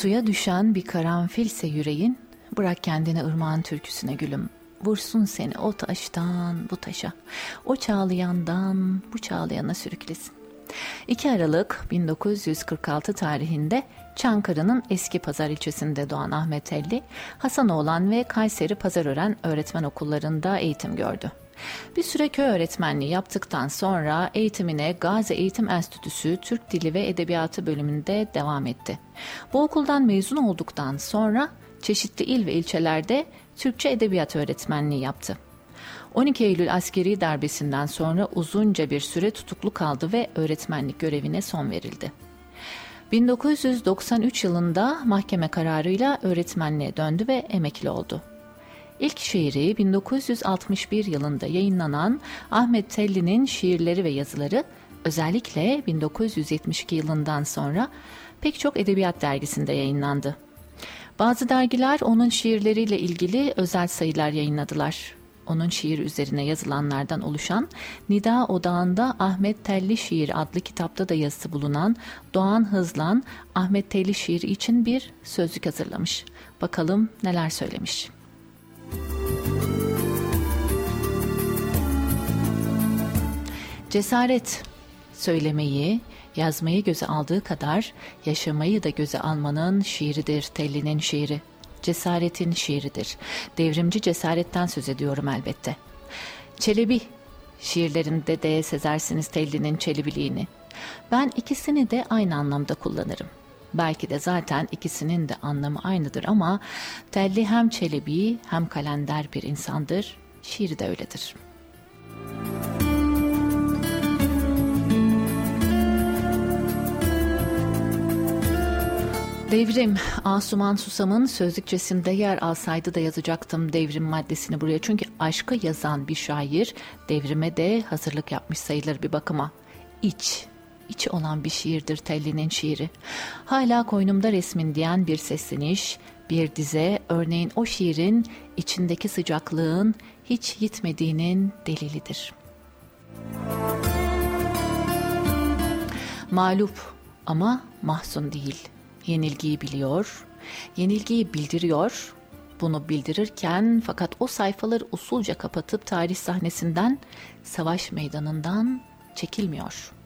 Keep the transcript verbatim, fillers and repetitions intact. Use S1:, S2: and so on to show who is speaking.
S1: Suya düşen bir karanfilse yüreğin, bırak kendini ırmağın türküsüne gülüm. Vursun seni o taştan bu taşa, o çağlayandan bu çağlayana sürüklesin. iki Aralık bin dokuz yüz kırk altı tarihinde Çankırı'nın Eskipazar ilçesinde doğan Ahmet Telli, Hasanoğlan ve Kayseri Pazarören öğretmen okullarında eğitim gördü. Bir süre köy öğretmenliği yaptıktan sonra eğitimine Gazi Eğitim Enstitüsü Türk Dili ve Edebiyatı bölümünde devam etti. Bu okuldan mezun olduktan sonra çeşitli il ve ilçelerde Türkçe edebiyat öğretmenliği yaptı. on iki Eylül askeri darbesinden sonra uzunca bir süre tutuklu kaldı ve öğretmenlik görevine son verildi. bin dokuz yüz doksan üç yılında mahkeme kararıyla öğretmenliğe döndü ve emekli oldu. İlk şiiri bin dokuz yüz altmış bir yılında yayınlanan Ahmet Telli'nin şiirleri ve yazıları özellikle bin dokuz yüz yetmiş iki yılından sonra pek çok edebiyat dergisinde yayınlandı. Bazı dergiler onun şiirleriyle ilgili özel sayılar yayınladılar. Onun şiir üzerine yazılanlardan oluşan Nida Odağı'nda Ahmet Telli Şiir adlı kitapta da yazısı bulunan Doğan Hızlan, Ahmet Telli şiiri için bir sözlük hazırlamış. Bakalım neler söylemiş. Cesaret, söylemeyi, yazmayı göze aldığı kadar yaşamayı da göze almanın şiiridir Telli'nin şiiri. Cesaretin şiiridir. Devrimci cesaretten söz ediyorum elbette. Çelebi şiirlerinde de sezersiniz Telli'nin çelebiliğini. Ben ikisini de aynı anlamda kullanırım. Belki de zaten ikisinin de anlamı aynıdır ama Telli hem çelebi hem kalender bir insandır. Şiiri de öyledir. Devrim, Asuman Susam'ın sözlükçesinde yer alsaydı da yazacaktım devrim maddesini buraya. Çünkü aşkı yazan bir şair devrime de hazırlık yapmış sayılır bir bakıma. İç, içi olan bir şiirdir Telli'nin şiiri. Hala koynumda resmin diyen bir sesleniş, bir dize, örneğin o şiirin içindeki sıcaklığın hiç yitmediğinin delilidir. Mağlup ama mahzun değil. Yenilgiyi biliyor, yenilgiyi bildiriyor. Bunu bildirirken fakat o sayfaları usulca kapatıp tarih sahnesinden, savaş meydanından çekilmiyor.